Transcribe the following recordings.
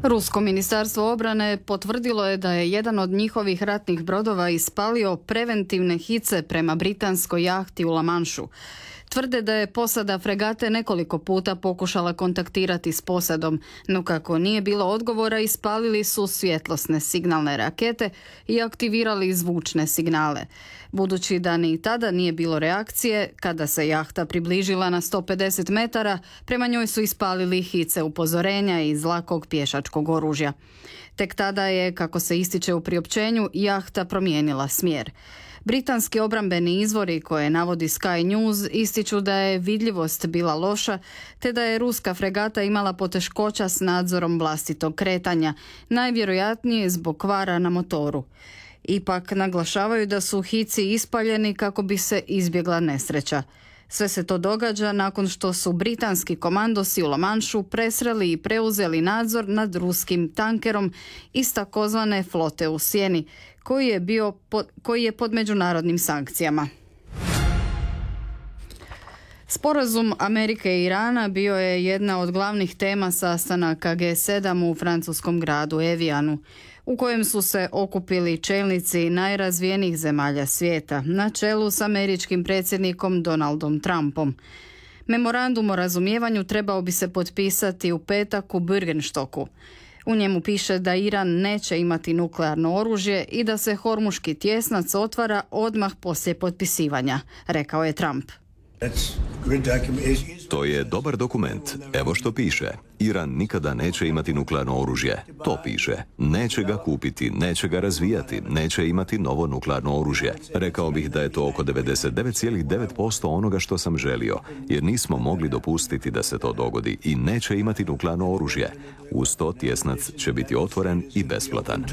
Rusko ministarstvo obrane potvrdilo je da je jedan od njihovih ratnih brodova ispalio preventivne hice prema britanskoj jahti u La Manšu. Tvrde da je posada fregate nekoliko puta pokušala kontaktirati s posadom, no kako nije bilo odgovora, ispalili su svjetlosne signalne rakete i aktivirali zvučne signale. Budući da ni tada nije bilo reakcije, kada se jahta približila na 150 metara, prema njoj su ispalili hice upozorenja iz lakog pješačkog oružja. Tek tada je, kako se ističe u priopćenju, jahta promijenila smjer. Britanski obrambeni izvori koje navodi Sky News ističu da je vidljivost bila loša te da je ruska fregata imala poteškoća s nadzorom vlastitog kretanja, najvjerojatnije zbog kvara na motoru. Ipak naglašavaju da su hici ispaljeni kako bi se izbjegla nesreća. Sve se to događa nakon što su britanski komandosi u La Manšu presreli i preuzeli nadzor nad ruskim tankerom iz takozvane flote u sjeni, koji je pod međunarodnim sankcijama. Sporazum Amerike i Irana bio je jedna od glavnih tema sastanaka G7 u francuskom gradu Evijanu, u kojem su se okupili čelnici najrazvijenijih zemalja svijeta, na čelu s američkim predsjednikom Donaldom Trumpom. Memorandum o razumijevanju trebao bi se potpisati u petak u Bürgenstocku. U njemu piše da Iran neće imati nuklearno oružje i da se Hormuški tjesnac otvara odmah poslije potpisivanja, rekao je Trump. To je dobar dokument. Evo što piše. Iran nikada neće imati nuklearno oružje. To piše. Neće ga kupiti, neće ga razvijati, neće imati novo nuklearno oružje. Rekao bih da je to oko 99,9% onoga što sam želio, jer nismo mogli dopustiti da se to dogodi i neće imati nuklearno oružje. Uz to tjesnac će biti otvoren i besplatan.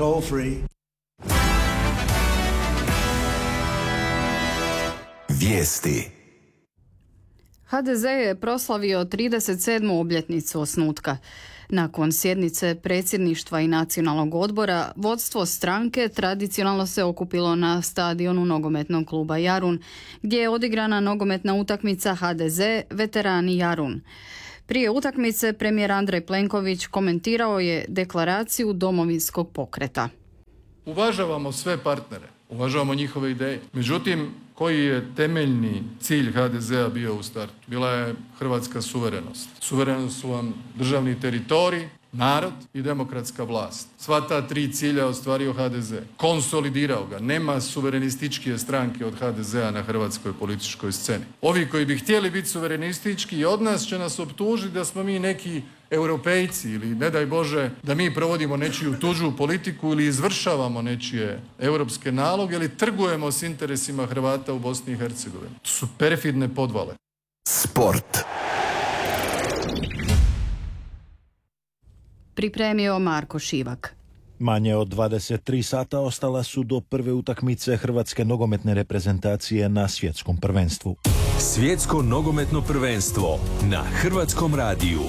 Vijesti. HDZ je proslavio 37. obljetnicu osnutka. Nakon sjednice predsjedništva i nacionalnog odbora, vodstvo stranke tradicionalno se okupilo na stadionu nogometnog kluba Jarun, gdje je odigrana nogometna utakmica HDZ veterani Jarun. Prije utakmice premijer Andrej Plenković komentirao je deklaraciju Domovinskog pokreta. Uvažavamo sve partnere, uvažavamo njihove ideje. Međutim, koji je temeljni cilj HDZ-a bio u startu? Bila je hrvatska suverenost. Suverenost su vam državni teritorij, narod i demokratska vlast. Sva ta tri cilja ostvario HDZ. Konsolidirao ga. Nema suverenističkije stranke od HDZ-a na hrvatskoj političkoj sceni. Ovi koji bi htjeli biti suverenistički od nas će nas optužiti da smo mi neki europejci ili ne daj Bože da mi provodimo nečiju tuđu politiku ili izvršavamo nečije europske naloge ili trgujemo s interesima Hrvata u Bosni i Hercegovini. To su perfidne podvale. Sport. Pripremio Marko Šivak. Manje od 23 sata ostala su do prve utakmice hrvatske nogometne reprezentacije na svjetskom prvenstvu. Svjetsko nogometno prvenstvo na Hrvatskom radiju.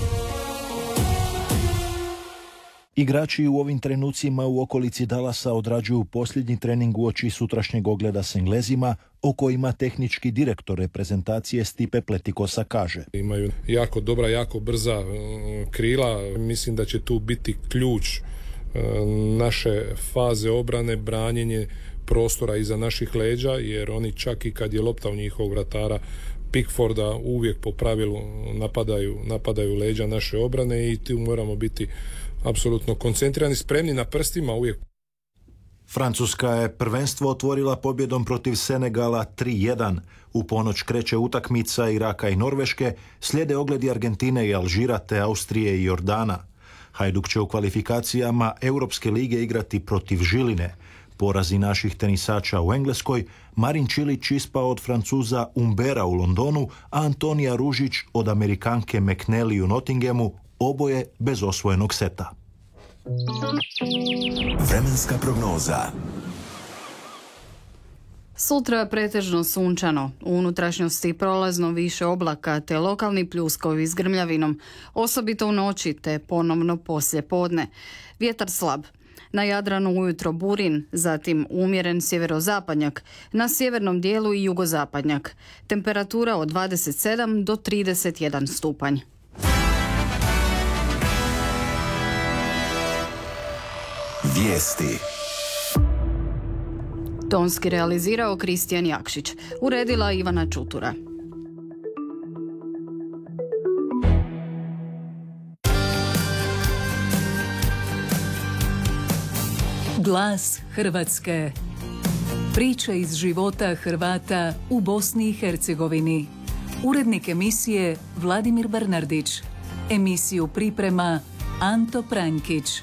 Igrači u ovim trenucima u okolici Dallasa odrađuju posljednji trening uoči sutrašnjeg ogleda s Englezima, o kojima tehnički direktor reprezentacije Stipe Pletikosa kaže. Imaju jako dobra, jako brza krila. Mislim da će tu biti ključ naše faze obrane, branjenje prostora iza naših leđa, jer oni čak i kad je lopta u njihovog vratara Pickforda uvijek po pravilu napadaju leđa naše obrane i tu moramo biti apsolutno koncentrirani, spremni na prstima uvijek. Francuska je prvenstvo otvorila pobjedom protiv Senegala 3-1. U ponoć kreće utakmica Iraka i Norveške, slijede ogledi Argentine i Alžira te Austrije i Jordana. Hajduk će u kvalifikacijama Europske lige igrati protiv Žiline. Porazi naših tenisača u Engleskoj, Marin Čilić ispao od Francuza Umbera u Londonu, a Antonija Ružić od Amerikanke McNally u Nottinghamu, oboje bez osvojenog seta. Vremenska prognoza. Sutra pretežno sunčano, u unutrašnjosti prolazno više oblaka te lokalni pljuskovi s grmljavinom, osobito u noći te ponovno poslije podne. Vjetar slab. Na Jadranu ujutro burin, zatim umjeren sjeverozapadnjak, na sjevernom dijelu i jugozapadnjak. Temperatura od 27 do 31 stupanj. Vijesti. Tonski realizirao Kristijan Jakšić. Uredila Ivana Čutura. Glas Hrvatske. Priče iz života Hrvata u Bosni i Hercegovini. Urednik emisije Vladimir Bernardić. Emisiju priprema Anto Prankić.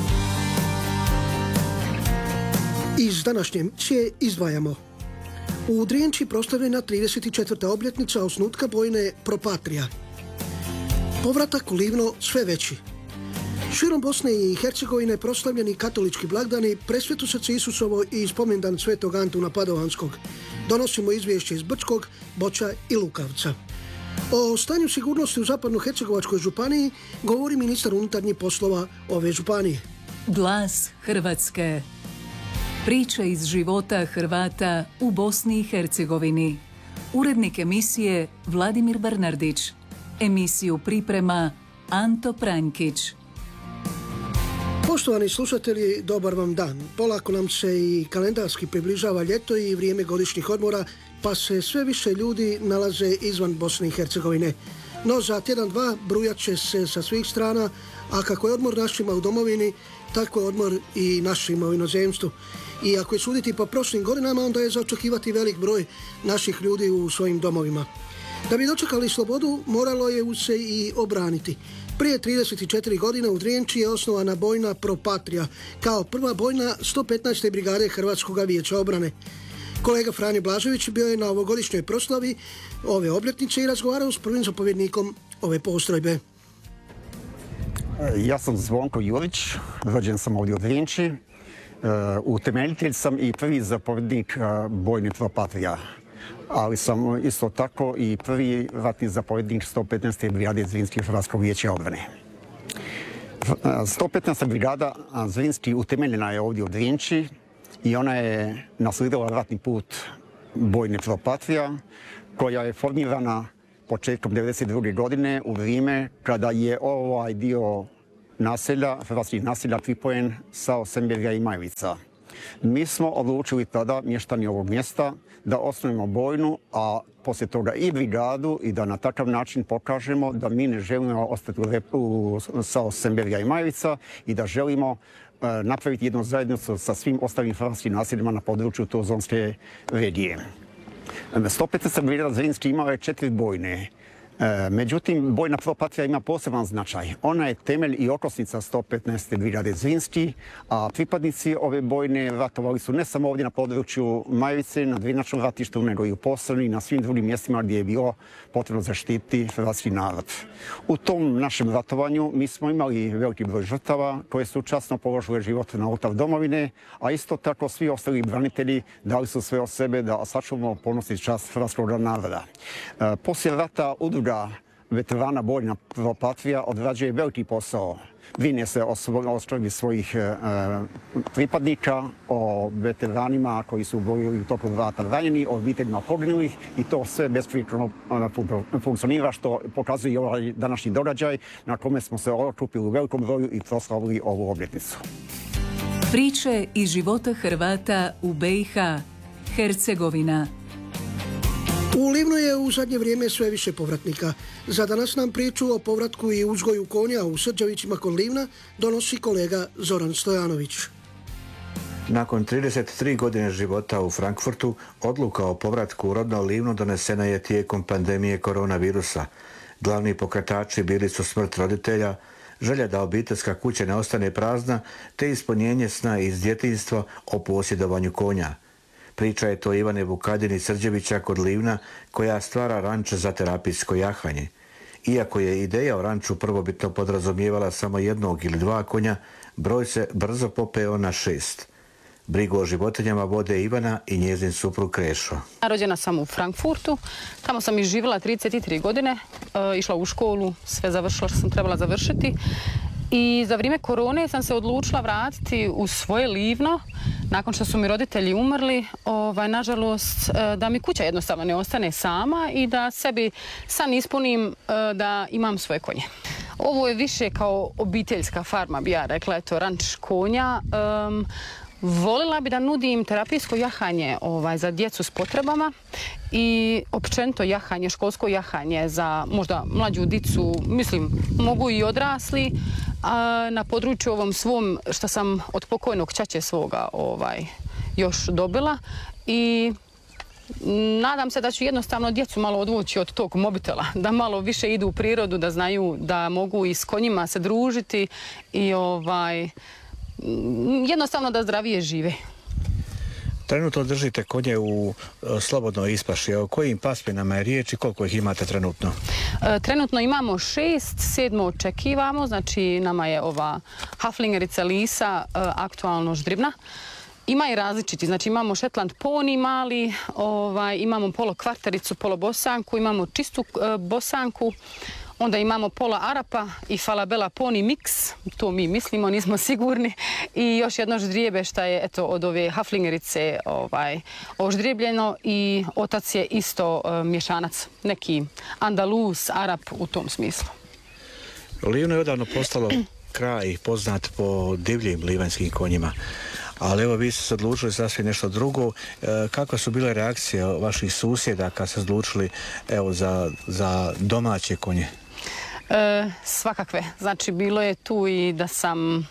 Iz današnje emisije izdvajamo. U Drijenči proslavljena 34. obljetnica osnutka bojne Pro Patria. Povratak u Livno sve veći. Širom Bosne i Hercegovine proslavljeni katolički blagdani, Presveto srce Isusovo i spomendan Svetog Antuna Padovanskog. Donosimo izvješće iz Brčkog, Boča i Lukavca. O stanju sigurnosti u Zapadno-Hercegovačkoj županiji govori ministar unutarnjih poslova ove županije. Glas Hrvatske. Priče iz života Hrvata u Bosni i Hercegovini. Urednik emisije Vladimir Bernardić. Emisiju priprema Anto Prankić. Poštovani slušatelji, dobar vam dan. Polako nam se i kalendarski približava ljeto i vrijeme godišnjih odmora, pa se sve više ljudi nalaze izvan Bosne i Hercegovine. No za tjedan, dva brujat će se sa svih strana, a kako je odmor našima u domovini, tako je odmor i našima u inozemstvu. I ako je suditi po prošlim godinama, onda je za očekivati velik broj naših ljudi u svojim domovima. Da bi dočekali slobodu, moralo je se i obraniti. Prije 34 godine u Drijenči je osnovana bojna Pro Patria, kao prva bojna 115. brigade Hrvatskog vijeća obrane. Kolega Franjo Blažević bio je na ovogodišnjoj proslavi ove obljetnice i razgovarao s prvim zapovjednikom ove postrojbe. Ja sam Zvonko Jurić, rođen sam ovdje u Drijenči, utemeljitelj sam i prvi zapovjednik bojne Pro Patria. Ali sam isto tako i prvi ratni zapovjednik 115. brigade Zrinski Hrvatskog vijeća obrane. 115. brigada Zrinski utemeljena je ovdje u Drijenči i ona je naslijedila ratni put bojne Pro Patria, koja je formirana početkom 1992. godine u vrijeme kada je ovaj dio naselja, hrvatskih naselja pripojen sa Semberija i Majvica. Mi smo odlučili tada, mještani ovog mjesta, da osnovimo bojnu, a poslije toga i brigadu i da na takav način pokažemo da mi ne želimo ostati u Sao Semberija i Majvica i da želimo napraviti jednu zajednicu sa svim ostalim hrvatskim naseljima na području Tuzlanske regije. 115. brigada Zrinski imala je 4 bojne. Međutim, bojna Pro Patria ima poseban značaj. Ona je temelj i okosnica 115. brigade Zrinski, a pripadnici ove bojne ratovali su ne samo ovdje na području Majvice, na Drinačnom ratištu, nego i u Posavini i na svim drugim mjestima gdje je bilo potrebno zaštiti hrvatski narod. U tom našem ratovanju mi smo imali veliki broj žrtava koje su časno položile život na oltar domovine, a isto tako svi ostali branitelji dali su sve od sebe da sačuvamo ponos i čast hrvatskog naroda. Poslije rata udruga veterana bojna Pro Patria odrađuje veliki posao. Brine se o skrbi svojih pripadnika, o veteranima koji su bili u toku rata ranjeni, o obiteljima poginulih i to sve besprijekorno funkcionira, što pokazuje i ovaj današnji događaj na kome smo se okupili u velikom broju i proslavili ovu obljetnicu. Priče iz života Hrvata u BiH, Hercegovina. U Livnu je u zadnje vrijeme sve više povratnika. Za danas nam priču o povratku i uzgoju konja u Srđavićima kod Livna donosi kolega Zoran Stojanović. Nakon 33 godine života u Frankfurtu, odluka o povratku u rodno Livno donesena je tijekom pandemije koronavirusa. Glavni pokretači bili su smrt roditelja, želja da obiteljska kuća ne ostane prazna, te ispunjenje sna iz djetinjstva o posjedovanju konja. Priča je to Ivane Vukadini Srđevića kod Livna, koja stvara ranč za terapijsko jahanje. Iako je ideja o ranču prvobitno podrazumijevala samo jednog ili dva konja, broj se brzo popeo na 6. Brigu o životinjama vode Ivana i njezin suprug Krešo. Rođena sam u Frankfurtu, tamo sam i živjela 33 godine, išla u školu, sve završila što sam trebala završiti. I za vrijeme korone sam se odlučila vratiti u svoje Livno, nakon što su mi roditelji umrli, nažalost da mi kuća jednostavno ne ostane sama i da sebi san ispunim da imam svoje konje. Ovo je više kao obiteljska farma, bi ja rekla, eto, ranč konja. Volila bi da nudim terapijsko jahanje za djecu s potrebama i općenito jahanje, školsko jahanje za možda mlađu dicu, mislim, mogu i odrasli, na području ovom svom što sam od pokojnog ćaće svoga još dobila i nadam se da ću jednostavno djecu malo odvući od tog mobitela, da malo više idu u prirodu, da znaju da mogu i s konjima se družiti i jednostavno da zdravije žive. Trenutno držite konje u slobodnoj ispaši. O kojim pasminama je riječ i koliko ih imate trenutno? Trenutno imamo 6, 7 očekivamo, znači nama je ova haflingerica Lisa aktualno ždribna. Ima i različiti, znači imamo Shetland poni mali, imamo polo kvartericu, polo bosanku, imamo čistu bosanku, onda imamo pola Arapa i Falabella poni mix, to mi mislimo, nismo sigurni, i još jedno ždrijebe što je eto, od ove haflingerice oždrijebljeno i otac je isto mješanac, neki Andalus, Arap u tom smislu. Livno je odavno postalo kraj poznat po divljim livanjskim konjima. Ali evo, vi ste se odlučili sasvim nešto drugo. Kakve su bile reakcije vaših susjeda kad ste odlučili za domaće konje? Svakakve. Znači, bilo je tu i da sam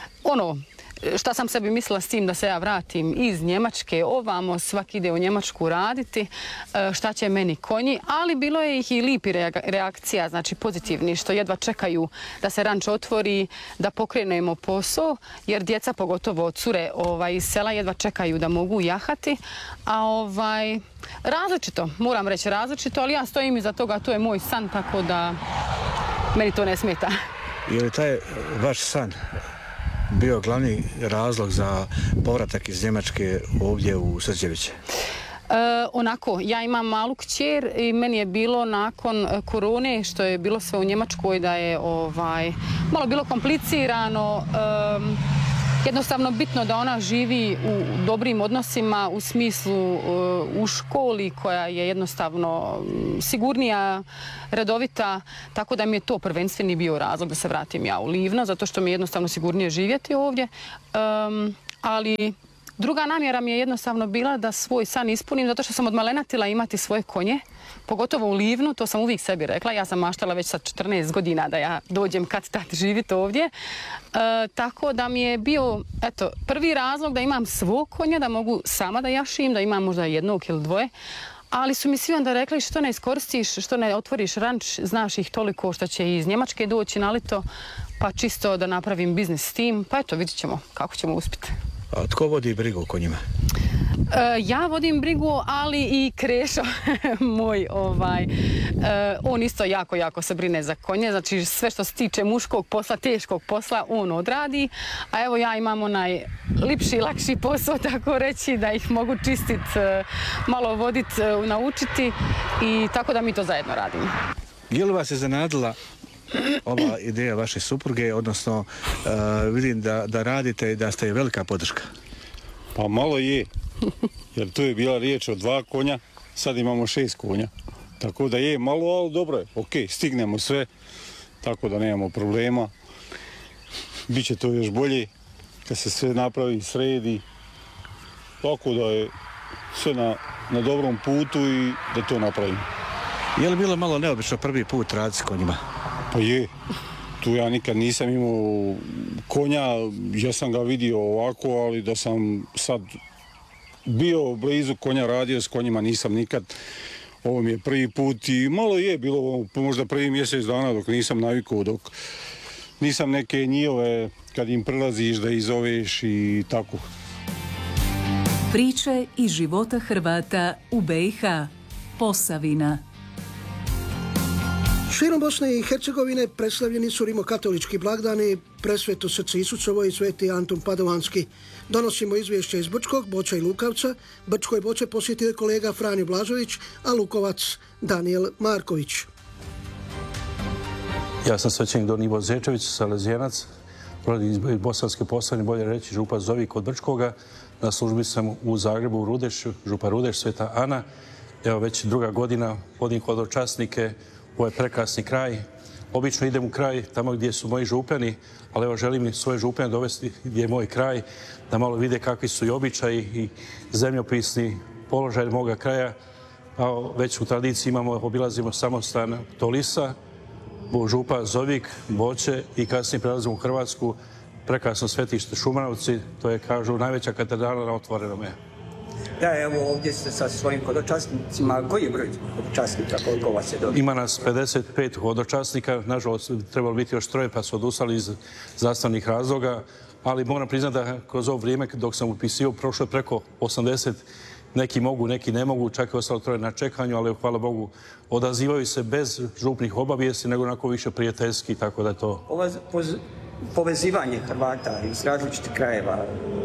šta sam sebi mislila s tim da se ja vratim iz Njemačke ovamo, svaki ide u Njemačku raditi, šta će meni konji, ali bilo je ih i lipi reakcija, znači pozitivni, što jedva čekaju da se ranč otvori, da pokrenemo posao, jer djeca, pogotovo cure iz sela, jedva čekaju da mogu jahati, a različito, moram reći različito, ali ja stojim iza toga, to je moj san, tako da meni to ne smeta. Je li taj vaš san bio glavni razlog za povratak iz Njemačke ovdje u Srđeviće? Onako, ja imam malu kćer i meni je bilo nakon korone, što je bilo sve u Njemačkoj, da je malo bilo komplicirano, jednostavno bitno da ona živi u dobrim odnosima, u smislu u školi koja je jednostavno sigurnija, redovita, tako da mi je to prvenstveni bio razlog da se vratim ja u Livno, zato što mi je jednostavno sigurnije živjeti ovdje. Ali druga namjera mi je jednostavno bila da svoj san ispunim, zato što sam od malena htjela imati svoje konje, pogotovo u Livnu, to sam uvijek sebi rekla. Ja sam maštala već sad 14 godina da ja dođem kad tad živjeti ovdje. Tako da mi je bio prvi razlog da imam svog konja, da mogu sama da jašim, da imam možda jednog ili dvoje. Ali su mi svi onda rekli što ne iskoristiš, što ne otvoriš ranč, znaš ih toliko što će iz Njemačke doći na lito, pa čisto da napravim biznis s tim. Pa eto, vidjet ćemo kako ćemo uspjeti. A tko vodi brigu o konjima? Ja vodim brigu, ali i Krešo, moj, on isto jako se brine za konje, znači sve što se tiče muškog posla, teškog posla, on odradi, a evo ja imam onaj lipši, lakši posao, tako reći, da ih mogu čistiti, malo voditi, naučiti i tako da mi to zajedno radimo. Je li vas iznenadila ova ideja vaše supruge, odnosno vidim da radite i da ste velika podrška? Pa malo je, jer tu je bila riječ o 2 konja, sad imamo 6 konja. Tako da je malo, ali dobro je, ok, stignemo sve, tako da nemamo problema. Biće to još bolje kad se sve napravi, sredi, tako da je sve na dobrom putu i da to napravimo. Je li bilo malo neobično prvi put raditi s konjima? Pa je. Tu ja nikad nisam imao konja, ja sam ga vidio ovako, ali da sam sad bio blizu konja, radio s konjima, nisam nikad. Ovo mi je prvi put i malo je bilo možda prvi mjesec dana dok nisam navikao, dok nisam neke njihove kad im prilaziš da ih zoveš i tako. Priče iz života Hrvata u BiH. Posavina. Širom Bosne i Hercegovine preslavljeni su rimokatolički blagdani Presveto srce Isusovo i Sveti Antun Padovanski. Donosimo izvješće iz Brčkog, Boča i Lukavca. Brčko i Boče posjetio je kolega Franjo Blažović, a Lukovac Danijel Marković. Ja sam svećenik Don Ivo Zečević, salezijanac, rođen iz Bosanske Posavine, bolje reći župa Zovik od Brčkoga. Na službi sam u Zagrebu, u Rudešu, župa Rudeš, Sveta Ana. Evo već druga godina vodim hodočasnike u ovaj prekrasni kraj Obično idem u kraj tamo gdje su moji župani, ali evo želim i svoje župane dovesti gdje je moj kraj, da malo vide kakvi su i običaji i zemljopisni položaj moga kraja. Već u tradiciji obilazimo samostan Tolisa, župa Zovik, Boće i kasnije prelazimo u Hrvatsku, prekrasno svetište Šumanovci, to je, kažu, najveća katedrala na otvorenome. Da, evo ovdje ste sa svojim hodočasnicima. Koji je broj hodočasnika, koliko vas je dobro? Ima nas 55 hodočasnika, nažalost trebalo biti još 3 pa su odustali iz zdravstvenih razloga, ali moram priznati da kroz ovo vrijeme dok sam upisio prošlo je preko 80, neki mogu, neki ne mogu, čak je ostalo 3 na čekanju, ali hvala Bogu odazivaju se bez župnih obavijesti, nego onako više prijateljski, tako da je to... Povezivanje Hrvata iz različitih krajeva,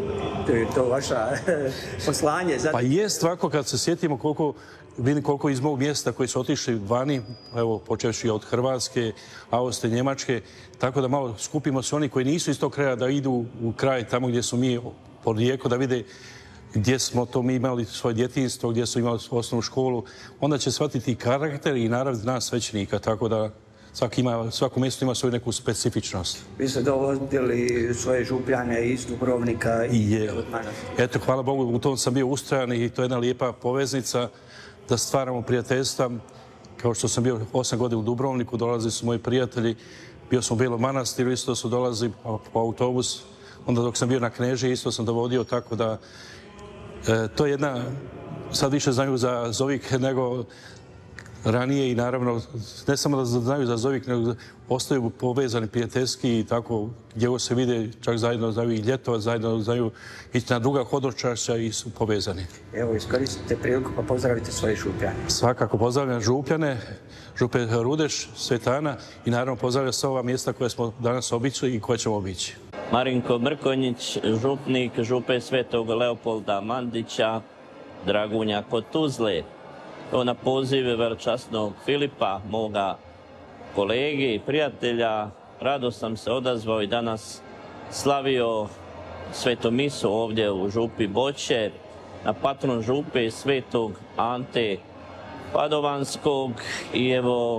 to je vaša poslanje. Pa jest ovako kad se sjetimo koliko iz mog mjesta koji su otišli vani, evo počevši od Hrvatske, Austrije, Njemačke, tako da malo skupimo se oni koji nisu iz tog kraja da idu u kraj tamo gdje su mi porijeklo, da vide gdje smo to mi imali svoje djetinjstvo, gdje smo imali osnovnu školu, onda će shvatiti i karakter i narav nas svećenika, tako da svako mjesto ima svoju neku specifičnost. Vi ste dovodili svoje župljane iz Dubrovnika i od Manastira. Eto, hvala Bogu, u tom sam bio ustrajan i to je jedna lijepa poveznica da stvaramo prijateljstva. Kao što sam bio 8 godina u Dubrovniku, dolazili su moji prijatelji, bio sam u Belom Manastiru, isto su dolazili po autobus. Onda dok sam bio na Knežiji, isto sam dovodio, tako da to je jedna, sad više znaju za Zovik nego ranije i naravno, ne samo da znaju za Zovik, nego ostaju povezani prijateljski i tako gdje se vide, čak zajedno znaju i ljetovat, zajedno znaju ići na druga hodočašća i su povezani. Evo, iskoristite priliku pa pozdravite svoje župljane. Svakako pozdravljam župljane, župe Rudeš, Svetana i naravno pozdravljam sva ova mjesta koje smo danas obišli i koje ćemo obići. Marinko Mrkonjić, župnik župe Svetog Leopolda Mandića, Dragunja kod Tuzle. To na poziv veličasnog Filipa, moga kolege i prijatelja, rado sam se odazvao i danas slavio svetu misu ovdje u župi Boće, na patron župe Svetog Ante Padovanskog i evo,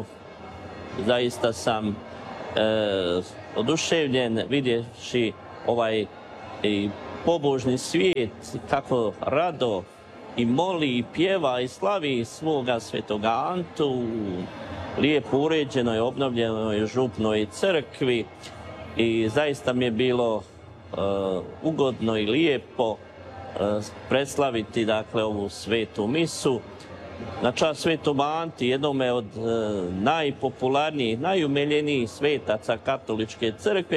zaista sam oduševljen vidjevši ovaj pobožni svijet, kako rado i moli i pjeva i slavi svoga svetoga Antu u lijepo uređenoj, obnovljenoj župnoj crkvi i zaista mi je bilo ugodno i lijepo predslaviti dakle ovu svetu misu na čast svetom Anti, jednome od najpopularnijih, najumiljenijih svetaca katoličke crkve.